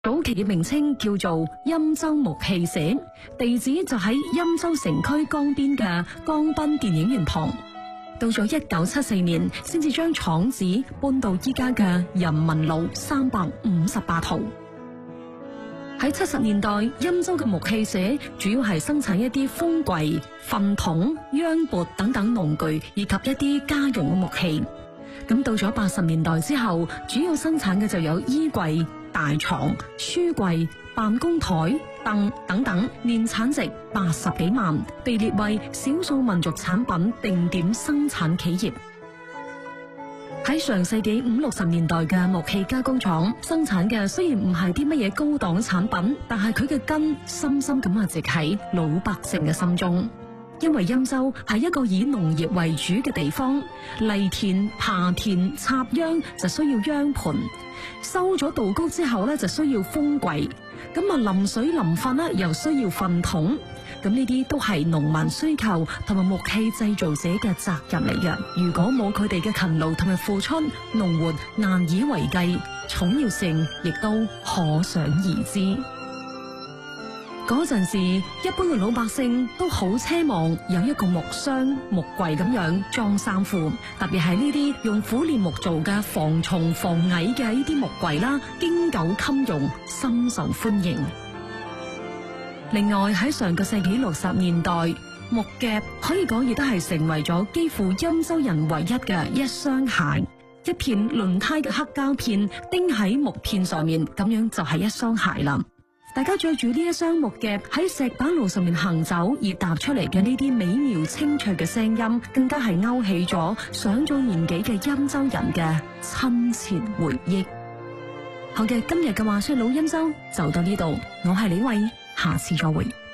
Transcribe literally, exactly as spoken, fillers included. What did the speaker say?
早期嘅名稱叫做欽州木器社，地址就喺欽州城區江邊嘅江濱電影園旁。到咗一九七四年，先至將廠址搬到依家嘅人民路三百五十八號。喺七十年代，欽州嘅木器社主要係生產一啲風櫃、糞桶、秧缽等等農具，以及一啲家用嘅木器。咁到咗八十年代之後，主要生產嘅就有衣櫃、大床、書櫃、辦公台、凳等等，年產值八十幾萬，被列為少數民族產品定點生產企業。喺上世紀五六十年代嘅木器加工廠生產嘅雖然唔係啲乜嘢高檔產品，但係佢嘅根深深咁啊植喺老百姓嘅心中。因為欽州係一個以農業為主嘅地方，犁田、耙田、插秧就需要秧盤，收咗稻穀之後咧就需要風櫃，咁啊淋水淋糞啦又需要糞桶，咁呢啲都係農民需求同埋木器製造者嘅責任嚟嘅。如果冇佢哋嘅勤勞同埋付出，農活難以為繼，重要性亦都可想而知。嗰陣時，一般嘅老百姓都好奢望有一個木箱、木櫃咁樣裝衫褲，特別係呢啲用苦楝木做嘅防蟲防蟻嘅呢啲木櫃啦，經久襟用，深受歡迎。另外喺上個世紀六十年代，木夾可以講亦都係成為咗幾乎欽州人唯一嘅一雙鞋，一片輪胎嘅黑膠片釘喺木片上面，咁樣就係一雙鞋啦。大家着住呢一雙木夾喺石板路上面行走，而踏出嚟嘅呢啲美妙清脆嘅聲音，更加係勾起咗上咗年紀嘅欽州人嘅親切回憶。好嘅，今日嘅話說老欽州就到呢度，我係李慧，下次再會。